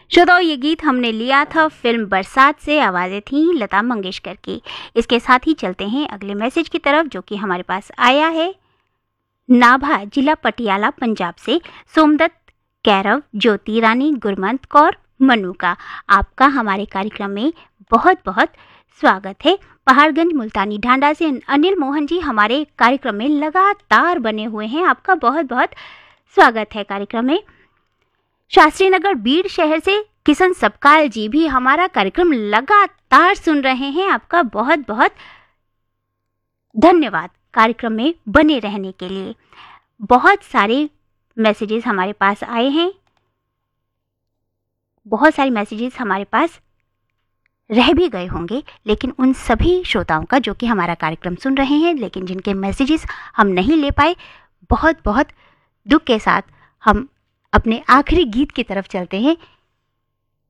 श्रोताओं, ये गीत हमने लिया था फिल्म बरसात से। आवाज़ें थीं लता मंगेशकर की। इसके साथ ही चलते हैं अगले मैसेज की तरफ, जो कि हमारे पास आया है नाभा, जिला पटियाला, पंजाब से सोमदत्त, कैरव, ज्योति रानी, गुरमंत कौर, मनु का। आपका हमारे कार्यक्रम में बहुत बहुत स्वागत है। पहाड़गंज मुल्तानी ढांडा से अनिल मोहन जी हमारे कार्यक्रम में लगातार बने हुए हैं। आपका बहुत बहुत स्वागत है कार्यक्रम में। शास्त्री नगर बीड़ शहर से किशन सबकाल जी भी हमारा कार्यक्रम लगातार सुन रहे हैं। आपका बहुत बहुत धन्यवाद कार्यक्रम में बने रहने के लिए। बहुत सारे मैसेजेस हमारे पास आए हैं, बहुत सारे मैसेजेस हमारे पास रह भी गए होंगे, लेकिन उन सभी श्रोताओं का जो कि हमारा कार्यक्रम सुन रहे हैं लेकिन जिनके मैसेजेस हम नहीं ले पाए, बहुत बहुत दुख के साथ हम अपने आखिरी गीत की तरफ चलते हैं।